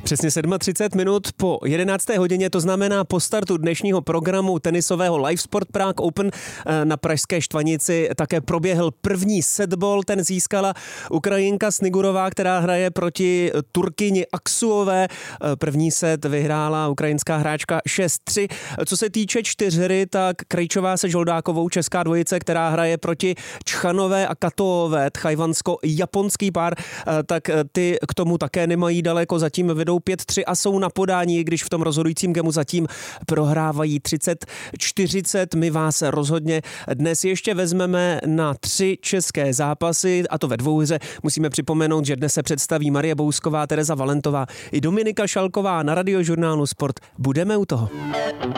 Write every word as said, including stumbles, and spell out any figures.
Přesně třicet sedm minut po jedenácté hodině, to znamená po startu dnešního programu tenisového Live Sport Prague Open na pražské Štvanici také proběhl první setball. Ten získala Ukrajinka Snigurová, která hraje proti Turkyni Aksuové. První set vyhrála ukrajinská hráčka šest tři. Co se týče čtyřhry, tak Krejčová se Žoldákovou, česká dvojice, která hraje proti Čchanové a Katoové, tchajvansko-japonský pár, tak ty k tomu také nemají daleko, zatím vedou pět tři a jsou na podání, když v tom rozhodujícím gemu zatím prohrávají třicet čtyřicet. My vás rozhodně dnes ještě vezmeme na tři české zápasy, a to ve dvouhře. Musíme připomenout, že dnes se představí Marie Bousková, Tereza Valentová i Dominika Šalková na Radiožurnálu Sport. Budeme u toho.